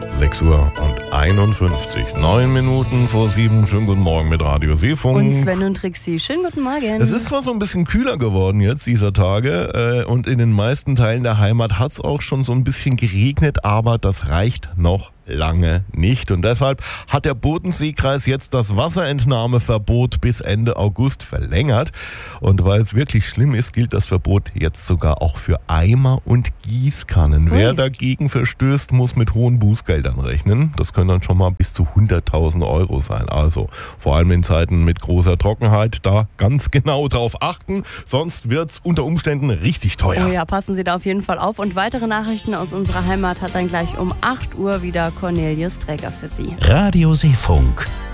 6:51 Uhr, 9 Minuten vor 7. Schönen guten Morgen mit Radio Seefunk. Und Sven und Trixi, schönen guten Morgen. Es ist zwar so ein bisschen kühler geworden jetzt dieser Tage und in den meisten Teilen der Heimat hat es auch schon so ein bisschen geregnet, aber das reicht noch lange nicht. Und deshalb hat der Bodenseekreis jetzt das Wasserentnahmeverbot bis Ende August verlängert. Und weil es wirklich schlimm ist, gilt das Verbot jetzt sogar auch für Eimer und Gießkannen. Wer dagegen verstößt, muss mit hohen Bußgeldern rechnen. Das können dann schon mal bis zu 100.000 Euro sein. Also vor allem in Zeiten mit großer Trockenheit da ganz genau drauf achten. Sonst wird es unter Umständen richtig teuer. Oh ja, passen Sie da auf jeden Fall auf. Und weitere Nachrichten aus unserer Heimat hat dann gleich um 8 Uhr wieder Cornelius Träger für Sie. Radio Seefunk,